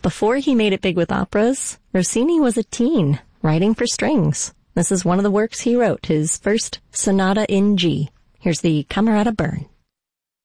Before he made it big with operas, Rossini was a teen, writing for strings. This is one of the works he wrote, his first Sonata in G. Here's the Camerata Burn.